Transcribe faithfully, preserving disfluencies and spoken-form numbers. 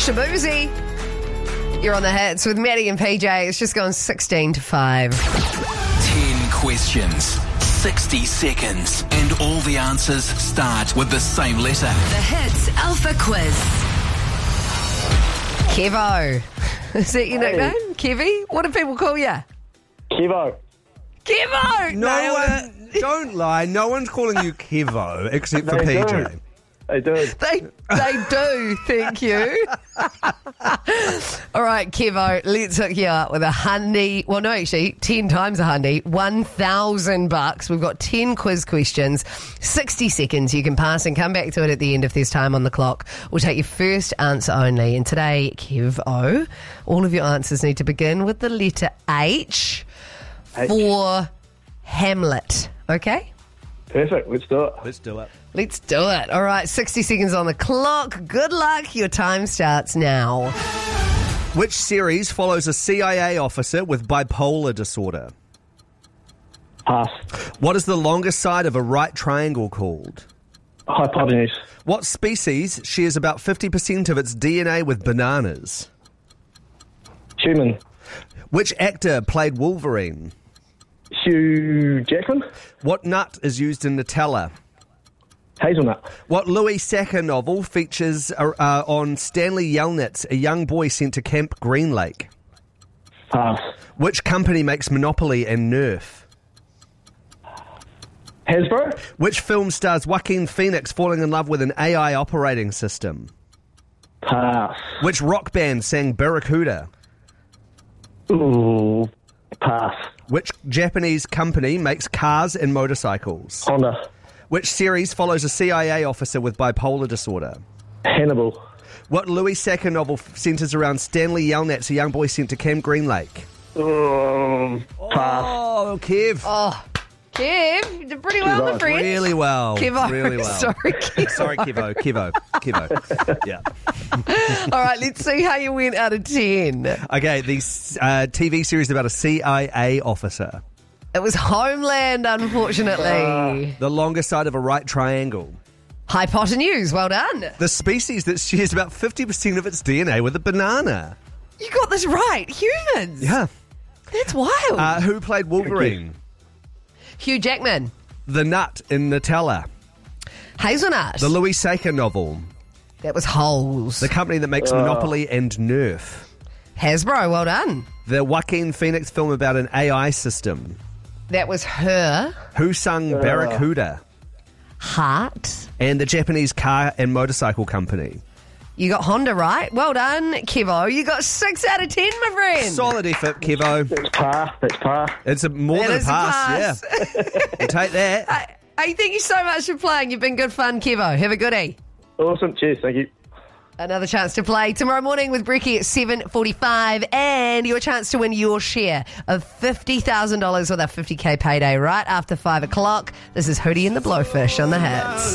Shabuzi. You're on the hits with Maddie and P J. It's just gone sixteen to five. Ten questions, sixty seconds, and all the answers start with the same letter. The Hits Alpha Quiz. Kevo. Is that your Hey. nickname? Kevy? What do people call you? Kevo. Kevo! No Nailed one, don't lie. No one's calling you Kevo except for They P J. do. I do. They they do, thank you. All right, Kevo, let's hook you up with a hundy. Well, no, actually, ten times a hundy. One thousand bucks. We've got ten quiz questions, sixty seconds. You can pass and come back to it at the end if there's time on the clock. We'll take your first answer only. And today, Kevo, all of your answers need to begin with the letter H, H. for Hamlet. Okay? Perfect. Let's do it. Let's do it. Let's do it. All right, sixty seconds on the clock. Good luck. Your time starts now. Which series follows a C I A officer with bipolar disorder? Pass. What is the longest side of a right triangle called? Hypotenuse. What species shares about fifty percent of its D N A with bananas? Human. Which actor played Wolverine? Hugh Jackman. What nut is used in Nutella? Hazelnut. What Louis Sacre novel features uh, uh, on Stanley Yelnats, a young boy sent to Camp Green Lake? Pass. Which company makes Monopoly and Nerf? Hasbro. Which film stars Joaquin Phoenix falling in love with an A I operating system? Pass. Which rock band sang Barracuda? Ooh. Pass. Which Japanese company makes cars and motorcycles? Honda. Which series follows a C I A officer with bipolar disorder? Hannibal. What Louis Sacre novel f- centres around Stanley Yelnats, a young boy sent to Camp Green Lake? Um, pass. Oh, Kev. Oh, Kev, you did pretty well, my Kevo. friend. Really well. Kevo. Really well. Sorry, Kevo. Sorry, Kevo. Kevo. Kevo. Yeah. All right, let's see how you went out of ten. Okay, the uh, T V series about a C I A officer. It was Homeland, unfortunately. The longest side of a right triangle. Hypotenuse, well done. The species that shares about fifty percent of its D N A with a banana. You got this right. Humans. Yeah. That's wild. Uh, who played Wolverine? Hugh Jackman. The nut in Nutella. Hazelnut. The Louis Sacre novel. That was Holes. The company that makes Monopoly and Nerf. Hasbro, well done. The Joaquin Phoenix film about an A I system. That was Her. Who sung Barracuda? Heart. And the Japanese car and motorcycle company. You got Honda right. Well done, Kevo. You got six out of ten, my friend. Solid effort, Kevo. That's pass. That's pass. It's a more That than a is a pass. pass. Yeah. We'll take that. Hey, hey, thank you so much for playing. You've been good fun, Kevo. Have a goodie. Awesome. Cheers. Thank you. Another chance to play tomorrow morning with Bricky at seven forty-five, and your chance to win your share of fifty thousand dollars with our fifty K payday right after five o'clock. This is Hootie and the Blowfish on the Hits.